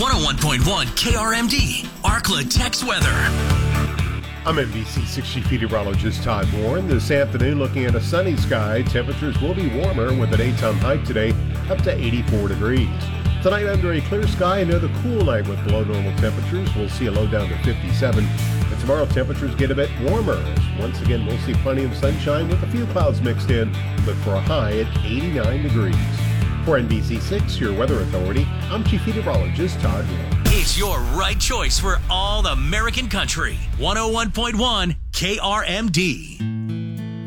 101.1 KRMD, Arkla Tex Weather. I'm NBC6 meteorologist Todd Warren. This afternoon, looking at a sunny sky, temperatures will be warmer with a daytime high today up to 84 degrees. Tonight, under a clear sky, another cool night with below normal temperatures. We'll see a low down to 57. And tomorrow, temperatures get a bit warmer. As once again, we'll see plenty of sunshine with a few clouds mixed in. Look for a high at 89 degrees. For NBC6, your weather authority, I'm Chief Meteorologist Todd Warren. It's your right choice for all American country. 101.1 KRMD.